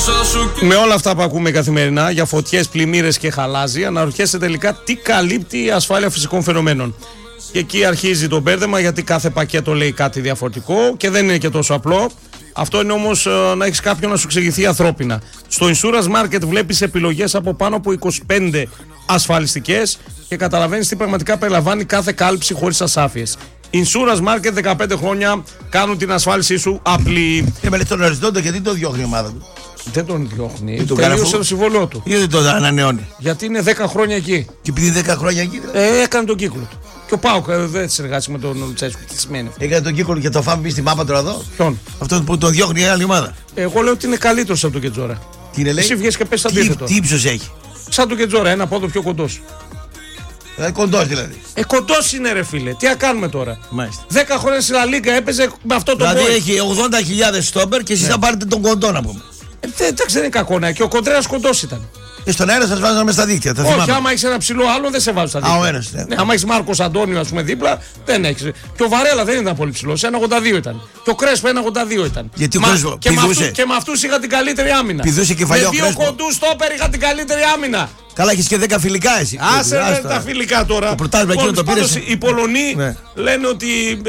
Με όλα αυτά που ακούμε καθημερινά για φωτιές, πλημμύρες και χαλάζι, αναρωτιέσαι τελικά τι καλύπτει η ασφάλεια φυσικών φαινομένων. Και εκεί αρχίζει το μπέρδεμα, γιατί κάθε πακέτο λέει κάτι διαφορετικό και δεν είναι και τόσο απλό. Αυτό είναι όμως να έχεις κάποιον να σου εξηγηθεί ανθρώπινα. Στο Insurance Market βλέπεις επιλογές από πάνω από 25 ασφαλιστικές και καταλαβαίνεις τι πραγματικά περιλαμβάνει κάθε κάλυψη χωρίς ασάφειες. Insurance Market, 15 χρόνια κάνουν την ασφάλισή σου απλή. Με τον Οριζόντο, γιατί το διώχνει η ομάδα του? Δεν τον διώχνει. Τελείωσε το συμβόλαιό του. Ή δεν το ανανεώνει? Γιατί είναι 10 χρόνια εκεί. Και επειδή 10 χρόνια εκεί. Έκανε τον κύκλο του. Και ο Πάοκ δεν συνεργάστηκε με τον Λουτσέσκου. Τι σημαίνει? Έκανε τον κύκλο και το φάμε στη μάπα τώρα εδώ. Ποιον? Αυτό που τον διώχνει η άλλη ομάδα. Εγώ λέω ότι είναι καλύτερο από τον Κετζόρα. Τι είναι, λέει? Εσύ βγες και πες αντίθετο. Τι ύψος έχει? Σαν τον Κετζόρα, ένα πόδο πιο κοντός. Κοντός δηλαδή. Κοντός είναι, ρε φίλε. Τι να κάνουμε τώρα? Μάλιστα. 10 χρόνια στη Λα Λίγκα έπαιζε με αυτό το δηλαδή πόδι. έχει 80.000 στόπερ και εσείς θα πάρετε τον κοντό, να πούμε. Εντάξει, δεν είναι κακό να. Και ο Κοντρέρας κοντός ήταν. Και στον αέρα σας βάζανε στα δίκτυα. Τα όχι, θυμάμαι. άμα έχεις ένα ψηλό άλλον δεν σε βάζουν στα δίκτυα. Α, ο ένας, ναι. Άμα έχεις Μάρκος Αντώνιο, ας πούμε, δίπλα, δεν έχεις. Και ο Βαρέλα δεν ήταν πολύ ψηλός, 1,82 ήταν. Και ο Κρέσπο 1,82 ήταν. Γιατί ο Κρέσπο πηδούσε. Και με αυτούς είχαν την καλύτερη άμυνα. Πηδούσε κεφαλιό. Με δύο κοντούς στόπερ είχαν την καλύτερη άμυνα. Καλά, έχεις και 10 φιλικά εσύ. Άσε τα φιλικά τώρα. Το πρωτάθλημα εκείνο το πήρες. Οι Πολωνοί λένε ότι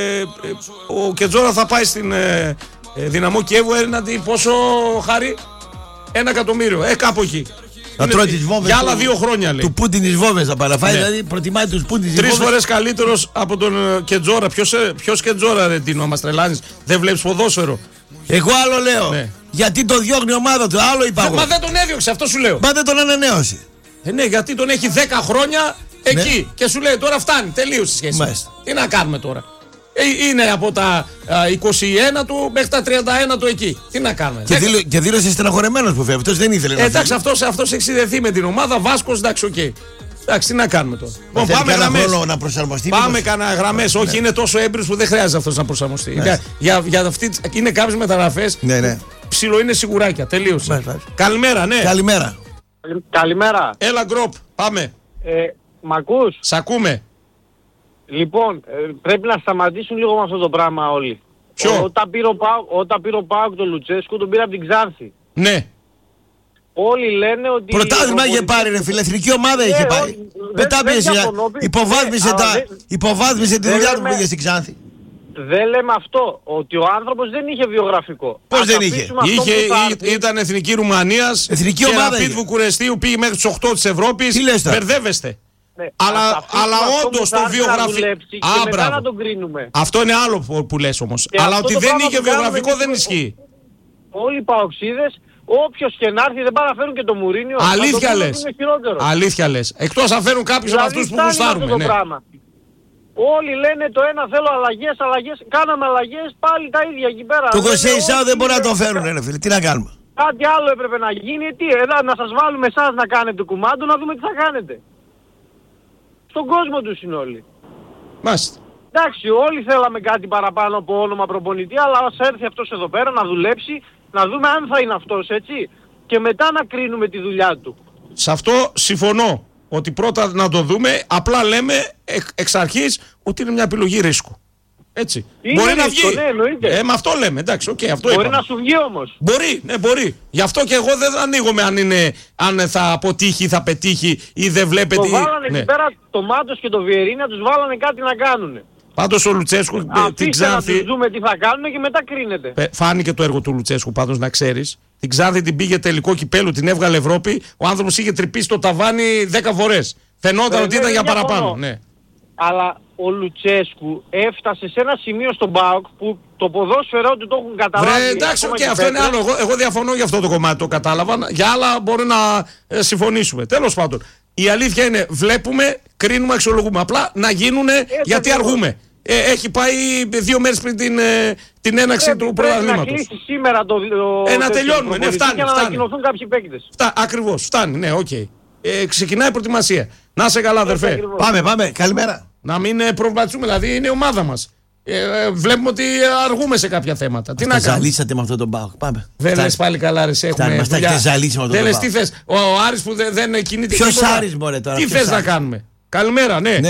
ο Κετζόρα θα πάει στην Δυναμό Κιέβου έναντι πόσο, Χάρη? 1 εκατομμύριο. Κάπου εκεί. Θα τρώει τις βόμβες. Για άλλα 2 χρόνια λέει. Του Πούτιν τις βόμβες θα παραφάει. Δηλαδή προτιμάει τους Πούτιν τις 3 βόμβες. φορές καλύτερος από τον Κετζόρα. Ποιος Κετζόρα, ρε Τίνο, μας τρελάνεις? Δεν βλέπεις ποδόσφαιρο? Εγώ άλλο λέω. Ναι. Γιατί τον διώχνει η ομάδα του, άλλο είπα εγώ. Μα δεν τον έδιωξε, αυτό σου λέω. Μα δεν τον ανανέωσε. Ναι, γιατί τον έχει 10 χρόνια εκεί. Και σου λέει τώρα φτάνει, τελείωσε η σχέση. Μάλιστα. Τι να κάνουμε τώρα? Είναι από τα 21 του μέχρι τα 31 του εκεί. Τι να κάνουμε? Και δήλωσε στεναχωρεμένος που φεύγει. Αυτός δεν ήθελε να φύγει. Εντάξει, αυτός έχει συνδεθεί με την ομάδα. Βάσκος, εντάξει, οκ. Εντάξει, τι να κάνουμε τώρα? Πάμε γραμμές. Να προσαρμοστεί. Πάμε κανένα γραμμές. Όχι, είναι τόσο έμπειρος που δεν χρειάζεται αυτός να προσαρμοστεί. Για αυτή είναι κάποιες μεταγραφές. Ναι. Ψιλο είναι σιγουράκια. Τελείωσε. Καλημέρα, ναι. Καλημέρα. Έλα, γκροπ. Πάμε. Μ' ακούς? Σ' ακούμε. Λοιπόν, πρέπει να σταματήσουν λίγο με αυτό το πράγμα όλοι. Ποιο? Όταν πήρε ο ΠΑΟΚ τον Λουτσέσκου, τον πήρε από την Ξάνθη. Ναι. Όλοι λένε ότι... Πρωτάθλημα είχε πάρει, ρε φίλε, εθνική ομάδα είχε πάρει. Μετά πήγε, υποβάθμισε τη δουλειά του που πήγε στην Ξάνθη. Δεν λέμε αυτό, ότι ο άνθρωπος δεν είχε βιογραφικό. Πώς δεν είχε? Ήταν εθνική Ρουμανίας. Εθνική και ομάδα. Ραπίτ Βουκουρεστίου πήγε μέχρι τους 8 της Ευρώπης. Τι λες τώρα? Μπερδεύεστε. Ναι, αλλά όντως το βιογραφικό. Να τον κρίνουμε. Αυτό είναι άλλο που λες όμως. Αλλά ότι δεν είχε βιογραφικό δεν ισχύει. Όλοι οι παοξίδες, όποιος και να έρθει, δεν παραφέρουν και το Μουρίνιο. Αλήθεια λες. Εκτός αν φέρουν κάποιους από αυτούς που γουστάρουμε. Ναι. Όλοι λένε το ένα θέλω αλλαγές. Κάναμε αλλαγές, πάλι τα ίδια εκεί πέρα. Το Κωσέισάου δεν μπορεί να το φέρουν, ρε φίλε. Τι να κάνουμε? Κάτι άλλο έπρεπε να γίνει. Να σας βάλουμε εσάς να κάνετε κουμάντο, να δούμε τι θα κάνετε. Στον κόσμο τους είναι όλοι. Μάλιστα. Εντάξει, όλοι θέλαμε κάτι παραπάνω από όνομα προπονητή, αλλά ας έρθει αυτός εδώ πέρα να δουλέψει, να δούμε αν θα είναι αυτός, έτσι. Και μετά να κρίνουμε τη δουλειά του. Σε αυτό συμφωνώ. Ότι πρώτα να το δούμε, απλά λέμε εξ αρχής ότι είναι μια επιλογή ρίσκου. Έτσι. Είναι μπορεί ρίσκο, να βγει. Ναι, εννοείται. Με αυτό λέμε. Εντάξει, okay, αυτό μπορεί είπαμε. να σου βγει όμως. Μπορεί, ναι, μπορεί. Γι' αυτό και εγώ δεν ανοίγομαι αν θα αποτύχει, θα πετύχει ή δεν βλέπετε. Το βάλανε εκεί πέρα το Μάντος και το Βιερίνια, τους βάλανε κάτι να κάνουνε. Πάντως ο Λουτσέσκου την Ξάνθη. Να τους δούμε τι θα κάνουν και μετά κρίνεται. Φάνηκε το έργο του Λουτσέσκου πάντως, να ξέρεις. Την Ξάνθη την πήγε τελικό κυπέλου, την έβγαλε Ευρώπη. Ο άνθρωπος είχε τρυπήσει το ταβάνι 10 φορές. Φαινόταν ότι ήταν για παραπάνω. Ναι. Αλλά ο Λουτσέσκου έφτασε σε ένα σημείο στον ΠΑΟΚ που το ποδόσφαιρό του το έχουν καταλάβει. Εντάξει, αυτό είναι άλλο. Εγώ διαφωνώ για αυτό το κομμάτι, το κατάλαβα. Για άλλα μπορεί να συμφωνήσουμε. Τέλος πάντων, η αλήθεια είναι βλέπουμε, κρίνουμε, αξιολογούμε. Απλά να γίνουνε γιατί αργούμε. Έχει πάει 2 μέρες πριν την έναρξη του πρωταθλήματος. Να κλείσει σήμερα να τελειώνουμε, ναι, φτάνει. Για να ανακοινωθούν κάποιοι παίκτες. Ακριβώς, φτάνει, ναι, οκ. Ξεκινάει η προετοιμασία. Να είσαι καλά, αδερφέ. Πάμε, καλημέρα. Να μην προβληματιστούμε, δηλαδή είναι η ομάδα μας. Βλέπουμε ότι αργούμε σε κάποια θέματα. Τι να κάνουμε. Ζαλίσατε με αυτό τον ΠΑΟΚ. Πάμε. Δεν λες πάλι καλά, ρε. Μας τα έχετε ζαλίσει με αυτό τον ΠΑΟΚ. Τι θες. Ο Άρης που δεν κινείται. Ποιος Άρης, μωρέ τώρα? Τι θες να κάνουμε? Καλημέρα, ναι.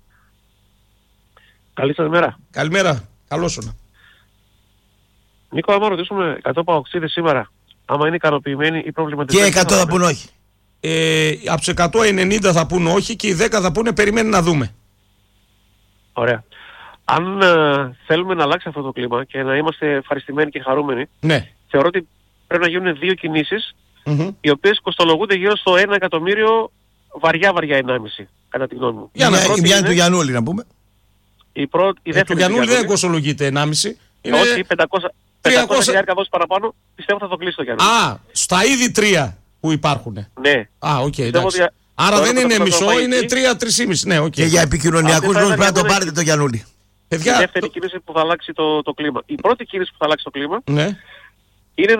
Καλή σας μέρα. Καλημέρα. Καλώς ήρθατε. Νίκο, άμα ρωτήσουμε 100 παοξίδες σήμερα, άμα είναι ικανοποιημένοι ή προβληματισμένοι. Και 100 θα πούν όχι. Από τους 190 θα πούν όχι και οι 10 θα πούνε περιμένει να δούμε. Ωραία. Αν θέλουμε να αλλάξει αυτό το κλίμα και να είμαστε ευχαριστημένοι και χαρούμενοι, Ναι. θεωρώ ότι πρέπει να γίνουν 2 κινήσεις, οι οποίες κοστολογούνται γύρω στο 1 εκατομμύριο βαριά 1,5, κατά τη γνώμη μου. Για η μια είναι του Γιαννούλη να πούμε. Η Του δεύτερη Γιαννούλη δεν κοστολογείται 1,5. Είναι όχι, 500 χιλιάρικα δώσεις παραπάνω, πιστεύω θα το κλείσει το Γιαννούλη. Α, στα ήδη 3 που υπάρχουν. Ναι. Α, οκ, εντάξει. ότι Άρα δεν είναι μισό, είναι εκεί. 3-3,5. Ναι, οκ. Και για επικοινωνιακούς Αυτή θα λόγους πρέπει να το ήταν πάρετε το Γιαννούλη. Η Παιδιά, δεύτερη κίνηση που θα αλλάξει το κλίμα. Η πρώτη κίνηση που θα αλλάξει το κλίμα ναι. είναι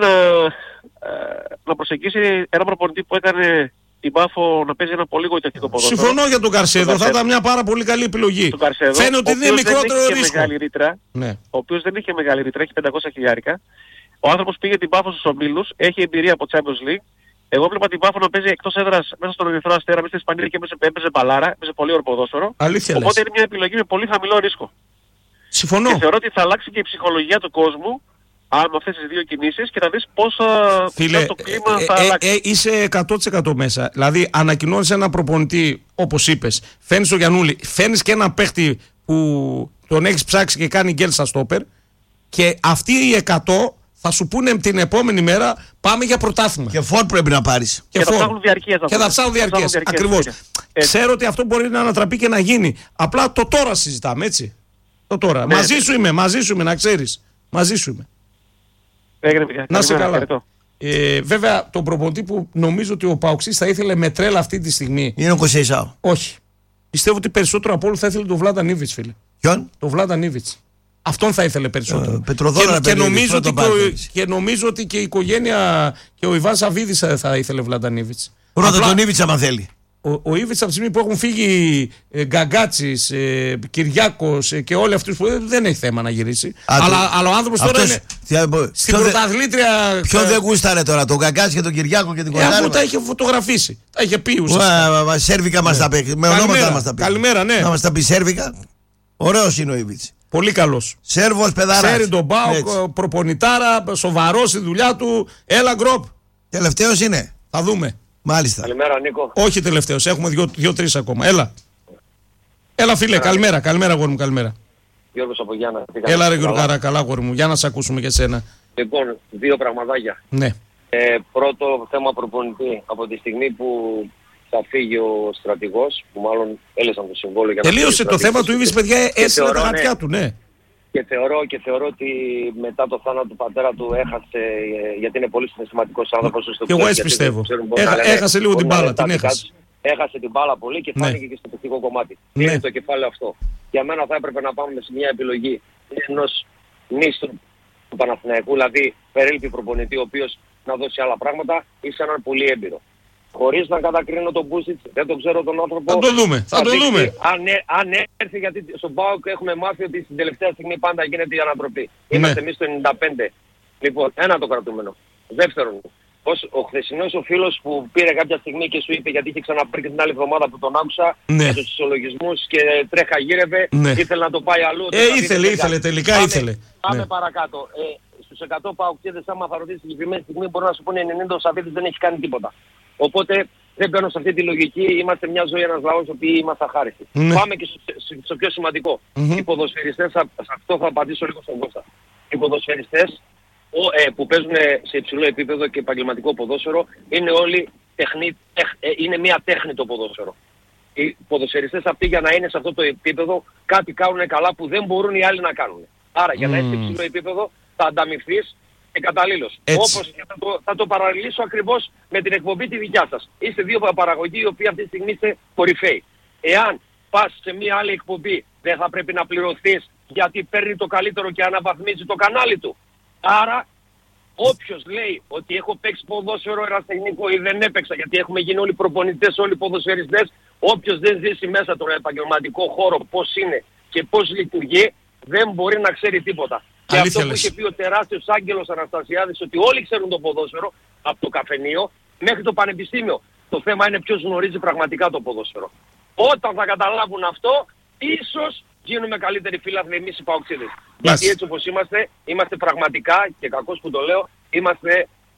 να προσεγγίσει ένα προπονητή που έκανε την Πάφο να παίζει ένα πολύ γοητευτικό ποδόσφαιρο. Συμφωνώ για τον Καρσέδο, θα ήταν μια πάρα πολύ καλή επιλογή. Φαίνεται ότι είναι μικρότερο ρίσκο. Ναι. Ο οποίος δεν είχε μεγάλη ρήτρα, έχει 500 χιλιάρικα. Ο άνθρωπος πήγε την Πάφο στους ομίλους, έχει εμπειρία από Champions League. Εγώ βλέπα την Πάφο να παίζει εκτός έδρας μέσα στον Ερυθρό Αστέρα, μέσα στην Ισπανία και έπαιζε μπαλάρα, έπαιζε πολύ ωραίο ποδόσφαιρο. Αλήθεια Οπότε λες. είναι μια επιλογή με πολύ χαμηλό ρίσκο. Συμφωνώ. Και θεωρώ ότι θα αλλάξει και η ψυχολογία του κόσμου με αυτές τις 2 κινήσεις και θα δεις πώς το κλίμα θα αλλάξει. Είσαι 100% μέσα. Δηλαδή ανακοινώνεις ένα προπονητή, όπως είπες, φέρνεις τον Γιαννούλη, φέρνεις και ένα παίχτη που τον έχεις ψάξει και κάνει γκέλ στα στόπερ και αυτοί οι 100 θα σου πούνε την επόμενη μέρα πάμε για πρωτάθλημα. Και φόρ πρέπει να πάρεις. Και θα ψάχνουν διαρκείας. Και θα ψάχνουν διαρκείας. Ακριβώς. Ξέρω ότι αυτό μπορεί να ανατραπεί και να γίνει. Απλά το τώρα συζητάμε, έτσι. Το τώρα. Ναι, μαζί σου είμαι, να ξέρεις. Μαζί σου είμαι. Να σε καλά. Βέβαια, τον προπονητή που νομίζω ότι ο Παοξής θα ήθελε με τρέλα αυτή τη στιγμή. Είναι ο Κοσέισαο. Όχι. Πιστεύω ότι περισσότερο από όλου θα ήθελε τον Βλάνταν Ήβιτς, φίλε. Ποιον? Τον Βλάνταν Ήβιτς. Αυτόν θα ήθελε περισσότερο. Και νομίζω ότι και η οικογένεια και ο Ιβάν Σαββίδης θα ήθελε Βλάνταν Ήβιτς. Ρώτα τον Ήβιτς άμα θέλει. Ο Ήβιτς από τη στιγμή που έχουν φύγει Γκαγκάτσης, Κυριάκος και όλοι αυτούς που δεν έχει θέμα να γυρίσει. Αλλά ο άνθρωπος τώρα είναι στην πρωταθλήτρια. Ποιον δεν γούσταρε τώρα, τον Γκαγκάτση και τον Κυριάκο και την Κοντάρη. Αυτό τα είχε φωτογραφίσει. Τα είχε πει ουσιαστικά. Σέρβικα μας τα πει. Με ονόματα μας τα πει. Καλημέρα, ναι. Να μας τα πει Σέρβικα. Ωραίος είναι ο Ήβιτς. Πολύ καλός. Σέρβος παιδάρας. Ξέρει τον ΠΑΟΚ, προπονητάρα, σοβαρός στη δουλειά του. Έλα γκροπ. Τελευταίος είναι. Θα δούμε. Μάλιστα. Καλημέρα Νίκο. Όχι τελευταίος, έχουμε 2-3 ακόμα. Έλα φίλε, καλημέρα αγόρι μου, καλημέρα. Γιώργος από Γιάννα. Έλα ρε Γιώργαρα, καλά αγόρι μου, για να σε ακούσουμε και σένα. Λοιπόν, 2 πραγματάκια. Ναι. Πρώτο θέμα προπονητή. Από τη στιγμή που θα φύγει ο στρατηγός, που μάλλον έλεσαν το συμβόλαιο για να τελείωσε το θέμα του Ήβιτς, παιδιά, έσυνε τα χαρτιά του, ναι. Και θεωρώ ότι μετά το θάνατο του πατέρα του έχασε, γιατί είναι πολύ συναισθηματικός άνθρωπος. Και εγώ έτσι πιστεύω. Έχασε λίγο την μπάλα, την έχασε. Έχασε την μπάλα πολύ και φάνηκε και στο τεχνικό κομμάτι. Είναι το κεφάλαιο αυτό. Για μένα θα έπρεπε να πάμε σε μια επιλογή ενός νήστου του Παναθηναϊκού, δηλαδή περίληπτη προπονητή, ο οποίος να δώσει άλλα πράγματα, ή σε έναν πολύ έμπειρο. Χωρίς να κατακρίνω τον Μπούσιτς, δεν τον ξέρω τον άνθρωπο. Θα το δούμε, θα το δούμε. Αν έρθει, γιατί στον ΠΑΟΚ έχουμε μάθει ότι στην τελευταία στιγμή πάντα γίνεται η ανατροπή. Είμαστε εμείς το 95. Λοιπόν, ένα το κρατούμενο. Δεύτερον, ο χθεσινός ο φίλος που πήρε κάποια στιγμή και σου είπε, γιατί είχε ξαναπάρει και την άλλη εβδομάδα που τον άκουσα, με τους ισολογισμούς και τρέχα γύρευε, ήθελε να το πάει αλλού. Ήθελε, τελικά ήθελε. Πάμε παρακάτω. Στους 100 ΠΑΟΚτσίδες, άμα θα ρωτήσει τη συγκεκριμένη στιγμή, μπορεί να σου πούνε 90 ο Σαββίδης δεν έχει κάνει τίποτα. Οπότε δεν μπαίνω σε αυτή τη λογική. Είμαστε μια ζωή, ένας λαός, ο οποίος είμαστε αχάριστοι. Πάμε και στο πιο σημαντικό. Οι ποδοσφαιριστές, σε αυτό θα απαντήσω λίγο στον Κώστα. Οι ποδοσφαιριστές που παίζουν σε υψηλό επίπεδο και επαγγελματικό ποδόσφαιρο είναι όλοι είναι μια τέχνη το ποδόσφαιρο. Οι ποδοσφαιριστές αυτοί για να είναι σε αυτό το επίπεδο κάτι κάνουν καλά που δεν μπορούν οι άλλοι να κάνουν. Άρα για να είσαι σε υψηλό επίπεδο θα ανταμυφθείς καταλήλως. Όπως θα το παραλληλήσω ακριβώς με την εκπομπή τη δικιά σας. Είστε 2 παραγωγοί οι οποίοι αυτή τη στιγμή είστε κορυφαίοι. Εάν πας σε μια άλλη εκπομπή δεν θα πρέπει να πληρωθείς γιατί παίρνει το καλύτερο και αναβαθμίζει το κανάλι του. Άρα όποιος λέει ότι έχω παίξει ποδόσφαιρο ερασιτεχνικό ή δεν έπαιξα, γιατί έχουμε γίνει όλοι προπονητές, όλοι ποδοσφαιριστές, όποιος δεν ζήσει μέσα τον επαγγελματικό χώρο πώς είναι και πώς λειτουργεί, δεν μπορεί να ξέρει τίποτα. Και αυτό που είχε πει ο τεράστιος Άγγελος Αναστασιάδης, ότι όλοι ξέρουν το ποδόσφαιρο, από το καφενείο μέχρι το πανεπιστήμιο. Το θέμα είναι ποιος γνωρίζει πραγματικά το ποδόσφαιρο. Όταν θα καταλάβουν αυτό, ίσως γίνουμε καλύτεροι φίλαθλοι εμείς οι Παοξίδες. Γιατί έτσι όπως είμαστε πραγματικά, και κακώς που το λέω, είμαστε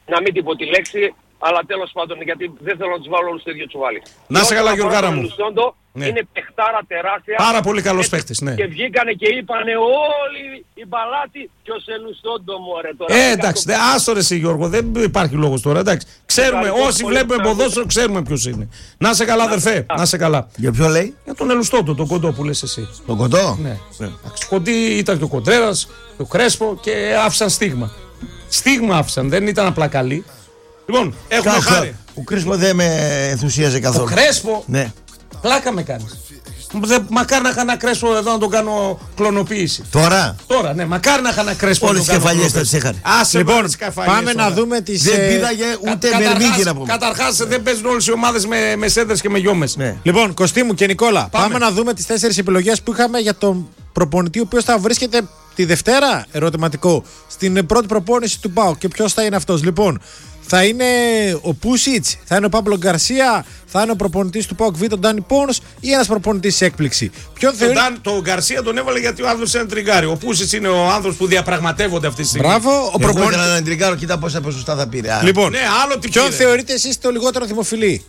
να μην την πω τη λέξη, αλλά τέλος πάντων, γιατί δεν θέλω να τους βάλω όλους στο ίδιο τσουβάλι. Να σε καλά, Γιωργάρα μου. Ναι. Είναι παιχτάρα τεράστια. Πάρα πολύ καλός παίχτης, ναι. Και βγήκανε και είπανε όλοι οι μπαλάτοι και ο Σελουστόντο μωρέ τώρα. Εντάξει, άστο ρε εσύ Γιώργο, δεν υπάρχει λόγος τώρα, εντάξει. Ξέρουμε, όσοι βλέπουμε ποδόσφαιρο ξέρουμε ποιος είναι. Να σε καλά αδερφέ, να σε καλά. Για ποιο λέει? Για τον Ελουστόντο, τον κοντό που λες εσύ. Τον κοντό? Ναι. Κοντή ήταν και ο Κοντρέρας, ο Κρέσπο και άφησαν στίγμα. Στίγμα άφησαν, δεν ήταν απλά καλοί. Λοιπόν, έχουμε χάρη. Ο Κρέσπο δεν με ενθουσίαζε καθόλου. Ο Κρέσπο, ναι. Πλάκα με κάνεις. Μακάρι να είχα ένα Κρέσπο εδώ να τον κάνω κλωνοποίηση. Τώρα, ναι, μακάρι να είχα ένα Κρέσπο. Όλες τις κεφαλιές θα τις είχαν. Λοιπόν, πάμε να δούμε τις. Δεν πήδαγε ούτε μερμήγκη να πούμε. Καταρχάς δεν παίζουν όλες οι ομάδες με σέντρες και με γιόμες. Ναι. Λοιπόν, Κωστή μου και Νικόλα, πάμε να δούμε τις 4 επιλογές που είχαμε για τον προπονητή, ο οποίος θα βρίσκεται τη Δευτέρα, ερωτηματικό, στην πρώτη προπόνηση του ΠΑΟΚ. Και ποιος θα είναι αυτός? Λοιπόν, θα είναι ο Πούσιτς, θα είναι ο Πάμπλο Γκαρσία, θα είναι ο προπονητής του ΠΑΟΚ Β, ο Ντάνι Πόνος ή ένας προπονητής έκπληξη? Τον Γκαρσία τον έβαλε γιατί ο άνθρωπος είναι τριγκάρι. Ο Πούσιτς είναι ο άνθρωπος που διαπραγματεύονται αυτή τη στιγμή. Μπράβο, ο προπονητής. Εγώ ήθελα να τριγκάρω, κοίτα πόσα ποσοστά θα πήρε. Λοιπόν, ναι, ποιον θεωρείτε εσείς το λιγότερο δημοφιλή?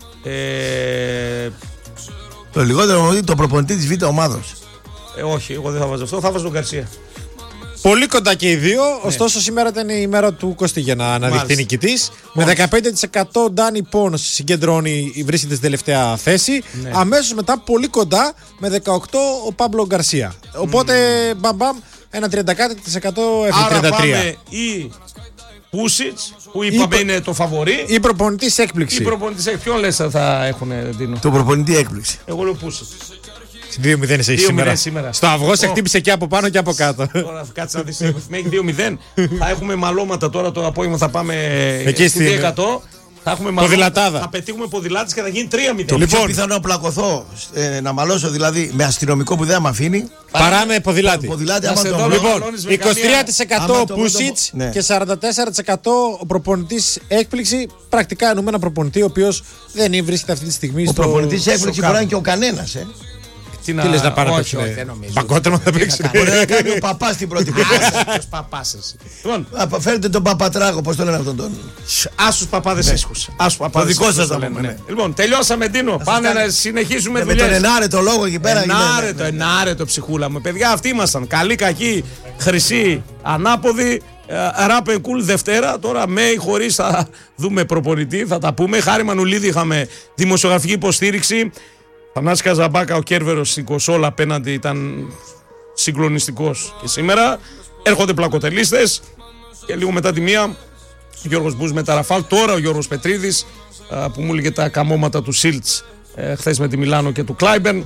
Το λιγότερο, το προπονητή της Β' ομάδος. Όχι, εγώ δεν θα βάζω αυτό, θα βάζω τον Γκαρσία. Πολύ κοντά και οι δύο, ωστόσο σήμερα ήταν η μέρα του Κωστή για να αναδειχθεί νικητής. Με 15% ο Ντάνι Πόνος συγκεντρώνει, βρίσκεται στην τελευταία θέση. Ναι. Αμέσως μετά, πολύ κοντά, με 18% ο Πάμπλο Γκαρσία. Οπότε, μπαμπαμ, ένα 30% έφυγε 33%. Άρα πάμε ή Πούσιτς, που είπαμε είναι το φαβορί, ή προπονητής έκπληξη. Ποιον λες θα έχουν, Δίνο? Το προπονητή έκπληξη. Εγώ λέω Πούσιτς. 2-0 εσύ σήμερα. Στο αυγό σε χτύπησε και από πάνω και από κάτω. Τώρα κάτσε να δεις, μέχρι 2-0. Θα έχουμε μαλώματα τώρα το απόγευμα, θα πάμε εκεί στη 100. Θα έχουμε ποδηλατάδα. Θα πετύχουμε ποδηλάτες και θα γίνει 3-0. Το πιο πιθανό να πλακωθώ, να μαλώσω δηλαδή με αστυνομικό που δεν με αφήνει. Παρά με ποδηλάτη. Λοιπόν, 23% Πούσιτς και 44% ο προπονητής έκπληξη. Πρακτικά εννοούμε ένα προπονητή ο οποίος δεν βρίσκεται αυτή τη στιγμή στο. Ο προπονητής έκπληξη μπορεί να είναι και ο κανένας. Τι λες να πάνε να παίξουν? Παγκότρεμα θα παίξουν. Μπορεί να κάνει ο παπάς την πρώτη φορά. Ποιος παπάς εσύ? Φέρετε τον Παπατράγο, πώς το λένε αυτόν τον. Άσους παπάδες ίσχους. Το δικό σας θα πούμε. Λοιπόν, τελειώσαμε Ντίνο. Πάνε να συνεχίσουμε δουλειές. Με τον ενάρετο λόγο εκεί πέρα. Ενάρετο ψυχούλα μου. Παιδιά, αυτοί ήμασταν. Καλή, κακή, χρυσή, ανάποδη. Ράπε κουλ Δευτέρα. Τώρα Μέη χωρίς θα δούμε προπονητή. Θα τα πούμε. Χάρη Μανουλίδη είχαμε δημοσιογραφική υποστήριξη. Θανάση Καζαμπάκα, ο Κέρβερος στην Κοσόλα απέναντι ήταν συγκλονιστικός και σήμερα. Έρχονται πλακοτελίστες και λίγο μετά τη μία ο Γιώργος Μπούς με τα Ραφάλ. Τώρα ο Γιώργος Πετρίδης που μου έλεγε τα καμώματα του Σίλτς χθες με τη Μιλάνο και του Κλάιμπερν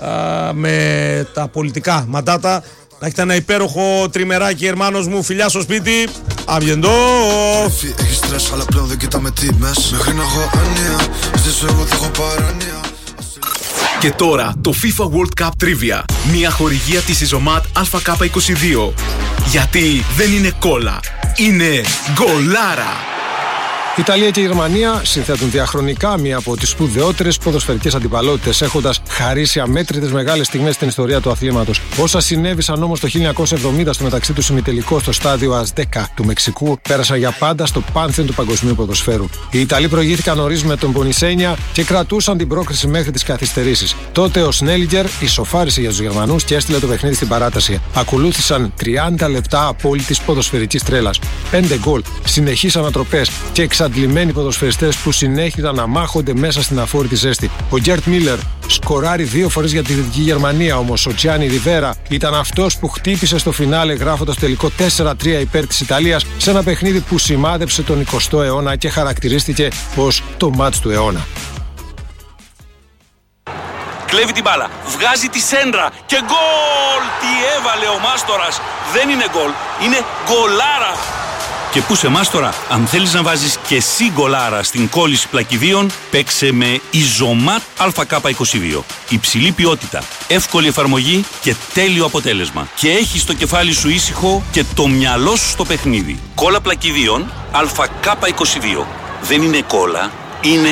με τα πολιτικά μαντάτα. Να έχετε ένα υπέροχο τριμεράκι, Ερμάνος μου, φιλιά στο σπίτι. Αμπιεντό! Έχεις στρες αλλά πλέον δεν κοιτάμε τιμές. Μέχρι να έχω άνοια, ζήσω εγώ θα έχω παράνοια. Και τώρα το FIFA World Cup Trivia. Μια χορηγία της Ιζωμάτ ΑΚ22. Γιατί δεν είναι κόλλα, είναι γκολάρα. Ιταλία και Γερμανία συνθέτουν διαχρονικά μία από τις σπουδαιότερες ποδοσφαιρικές αντιπαλότητες, έχοντας χαρίσει αμέτρητες μεγάλες στιγμές στην ιστορία του αθλήματος. Όσα συνέβησαν όμως το 1970 στο μεταξύ του ημιτελικό στο στάδιο Αζτέκα του Μεξικού, πέρασαν για πάντα στο πάνθεον του παγκοσμίου ποδοσφαίρου. Οι Ιταλοί προηγήθηκαν νωρίς με τον Πονισένια και κρατούσαν την πρόκριση μέχρι τις καθυστερήσεις. Τότε ο Σνέλιγκερ ισοφάρισε για τους Γερμανούς και έστειλε το παιχνίδι στην παράταση. Ακολούθησαν 30 λεπτά απόλυτης ποδοσφαιρικής τρέλας. 5 γκολ, συνεχείς ανατροπές και εξαντλημένοι ποδοσφαιριστές που συνέχιζαν να μάχονται μέσα στην αφόρητη ζέστη. Ο Γκέρτ Μίλλερ σκοράρει 2 φορές για τη Δυτική Γερμανία, όμως ο Τζιάνι Ριβέρα ήταν αυτός που χτύπησε στο φινάλε γράφοντας τελικό 4-3 υπέρ της Ιταλίας σε ένα παιχνίδι που σημάδεψε τον 20ο αιώνα και χαρακτηρίστηκε ως το μάτς του αιώνα. Κλέβει την μπάλα, βγάζει τη σέντρα και γκολ! Τι έβαλε ο Μάστορας! Δεν είναι γκολ, είναι γκολάρα! Και πού σε Μάστορα, αν θέλεις να βάζεις και εσύ γκολάρα στην κόλληση πλακιδίων, παίξε με Ιζωμάτ ΑΚ22. Υψηλή ποιότητα, εύκολη εφαρμογή και τέλειο αποτέλεσμα. Και έχεις το κεφάλι σου ήσυχο και το μυαλό σου στο παιχνίδι. Κόλλα πλακιδίων ΑΚ22. Δεν είναι κόλλα, είναι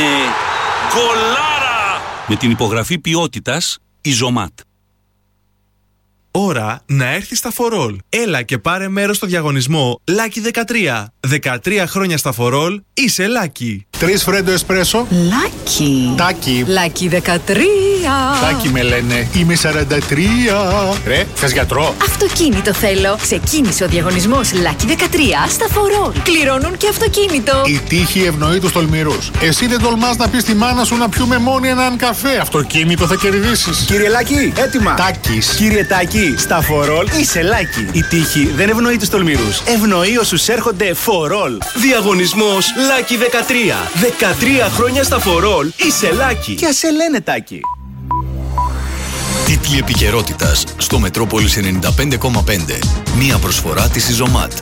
γκολάρα! Με την υπογραφή ποιότητας Ιζωμάτ. Ώρα να έρθεις στα For All. Έλα και πάρε μέρος στο διαγωνισμό Lucky 13. 13 χρόνια στα For All, είσαι Lucky. 3 φρέντο εσπρέσο. Lucky. Τάκι. Lucky 13. Τάκι με λένε. Είμαι 43. Ρε, θες γιατρό? Αυτοκίνητο θέλω. Ξεκίνησε ο διαγωνισμός Lucky 13 στα For All. Κληρώνουν και αυτοκίνητο. Η τύχη ευνοεί τους τολμηρούς. Εσύ δεν τολμάς να πεις στη μάνα σου να πιούμε μόνοι έναν καφέ. Αυτοκίνητο θα κερδίσεις. Κύριε Λάκη, έτοιμα. Τάκης. Κύριε Τάκη, στα For All είσαι Λάκη. Η τύχη δεν ευνοεί τους τολμηρούς. Ευνοεί όσους έρχονται For All. Διαγωνισμός Lucky 13. 13 χρόνια στα For All, είσαι Lucky. Και ας σε λένε Τάκη. Τίτλοι επικαιρότητας στο Μετρόπολης 95,5. Μία προσφορά της Ιζωμάτ.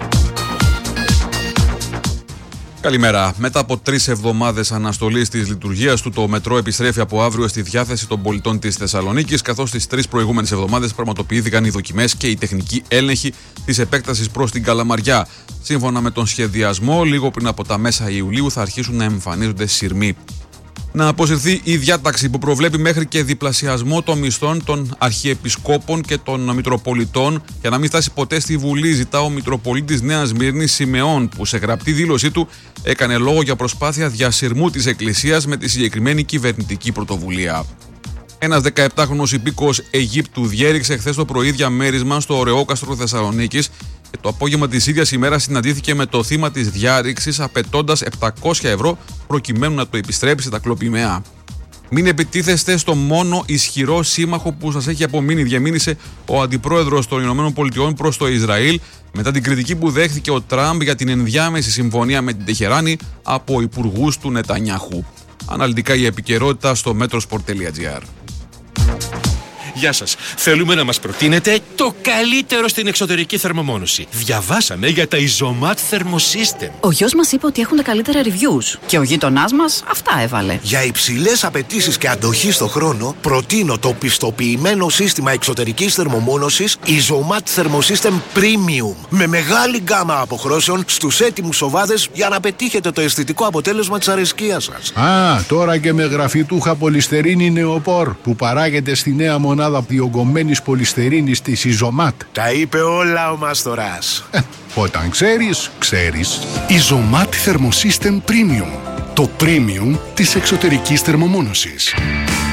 Καλημέρα. Μετά από 3 εβδομάδες αναστολής της λειτουργίας του, το μετρό επιστρέφει από αύριο στη διάθεση των πολιτών της Θεσσαλονίκης, καθώς τις 3 προηγούμενες εβδομάδες πραγματοποιήθηκαν οι δοκιμές και η τεχνική έλεγχη της επέκτασης προς την Καλαμαριά. Σύμφωνα με τον σχεδιασμό, λίγο πριν από τα μέσα Ιουλίου θα αρχίσουν να εμφανίζονται σειρμοί. Να αποσυρθεί η διάταξη που προβλέπει μέχρι και διπλασιασμό των μισθών των αρχιεπισκόπων και των μητροπολιτών για να μην φτάσει ποτέ στη Βουλή, ζητά ο Μητροπολίτης Νέας Σμύρνης Σιμεών, που σε γραπτή δήλωσή του έκανε λόγο για προσπάθεια διασυρμού της Εκκλησίας με τη συγκεκριμένη κυβερνητική πρωτοβουλία. Ένας 17χρονος υπήκοος Αιγύπτου διέριξε χθες το πρωί διαμέρισμα στο Ωρεόκαστρο Θεσσαλονίκης και το απόγευμα της ίδιας ημέρας συναντήθηκε με το θύμα της διάρρηξης, απαιτώντας 700 ευρώ προκειμένου να το επιστρέψει τα κλοπημαία. Μην επιτίθεστε στο μόνο ισχυρό σύμμαχο που σας έχει απομείνει, διαμήνυσε ο αντιπρόεδρος των ΗΠΑ προς το Ισραήλ μετά την κριτική που δέχθηκε ο Τραμπ για την ενδιάμεση συμφωνία με την Τεχεράνη από υπουργούς του Νετανιάχου. Αναλυτικά η επικαιρότητα στο metrosport.gr. Γεια σας. Θέλουμε να μας προτείνετε το καλύτερο στην εξωτερική θερμομόνωση. Διαβάσαμε για τα Izomat Thermosystem. Ο γιος μας είπε ότι έχουν τα καλύτερα reviews και ο γείτονάς μας αυτά έβαλε. Για υψηλές απαιτήσεις και αντοχή στο χρόνο, προτείνω το πιστοποιημένο σύστημα εξωτερικής θερμομόνωσης Izomat Thermosystem Premium. Με μεγάλη γκάμα αποχρώσεων στους έτοιμους οβάδες για να πετύχετε το αισθητικό αποτέλεσμα της αρεσκίας σας. Α, τώρα και με γραφιτούχα πολυστερίνη νεοπόρ που παράγεται στη νέα μονάδα διογκωμένης πολυστερίνης της Ιζωμάτ. Τα είπε όλα ο Μάστορας. Όταν ξέρεις, ξέρεις. Izomat Thermosystem Premium. Το premium της εξωτερικής θερμομόνωσης.